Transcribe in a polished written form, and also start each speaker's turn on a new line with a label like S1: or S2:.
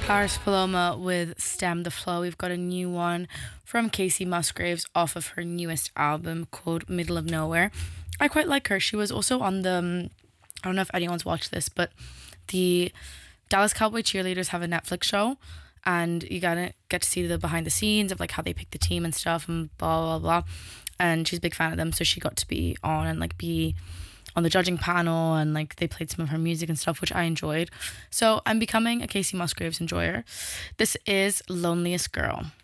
S1: Paris Paloma with Stem the Flow. We've got a new one from Casey Musgraves off of her newest album called Middle of Nowhere. I quite like her. She was also on I don't know if anyone's watched this, but the Dallas Cowboy cheerleaders have a Netflix show, and you gotta get to see the behind the scenes of like how they pick the team and stuff and blah blah blah. And she's a big fan of them, so she got to be on and like be on the judging panel, and like they played some of her music and stuff, which I enjoyed. So I'm becoming a Casey Musgraves enjoyer. This is Loneliest Girl.